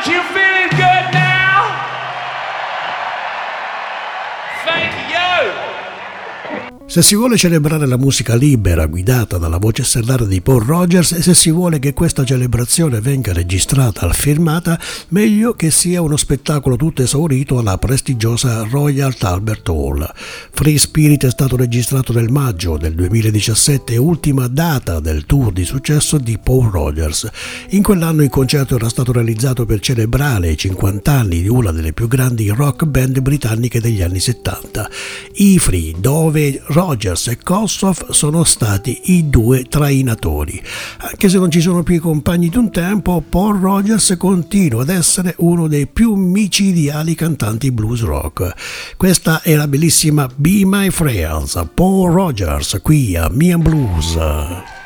You feeling good now? Thank you. Se si vuole celebrare la musica libera guidata dalla voce stellare di Paul Rogers e se si vuole che questa celebrazione venga registrata al firmata, meglio che sia uno spettacolo tutto esaurito alla prestigiosa Royal Albert Hall. Free Spirit è stato registrato nel maggio del 2017, ultima data del tour di successo di Paul Rogers. In quell'anno il concerto era stato realizzato per celebrare i 50 anni di una delle più grandi rock band britanniche degli anni 70, i Free, dove Rogers e Kossoff sono stati i due trainatori. Anche se non ci sono più i compagni di un tempo, Paul Rogers continua ad essere uno dei più micidiali cantanti blues rock. Questa è la bellissima Be My Friends, Paul Rogers qui a Me and Blues.